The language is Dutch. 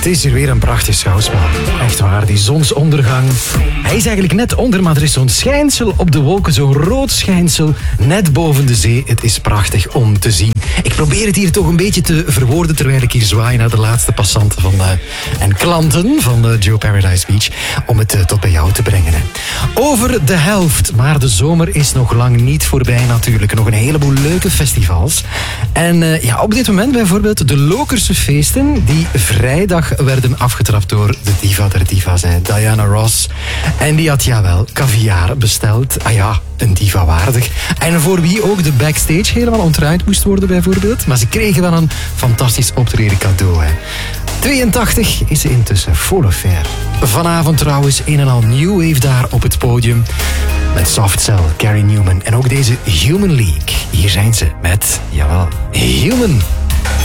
is hier weer een prachtig schouwspel. Echt waar, die zonsondergang. Hij is eigenlijk net onder, maar er is zo'n schijnsel op de wolken. Zo'n rood schijnsel net boven de zee. Het is prachtig om te zien. Ik probeer het hier toch een beetje te verwoorden terwijl ik hier zwaai naar de laatste passanten en klanten van Joe Paradise Beach. Om het tot bij jou te brengen. Hè. Over de helft, maar de zomer is nog lang niet voorbij natuurlijk. Nog een heleboel leuke festivals. En op dit moment bijvoorbeeld de Lokerse feesten die vrijdag werden afgetrapt door de diva der diva's, Diana Ross. En die had caviar besteld. Ah ja, een diva waardig. En voor wie ook de backstage helemaal ontruimd moest worden bijvoorbeeld. Maar ze kregen wel een fantastisch optreden cadeau. Hè. 82 is ze intussen, full of fair. Vanavond trouwens een en al New Wave daar op het podium. Met Soft Cell, Gary Newman en ook deze Human League. Hier zijn ze met, Human.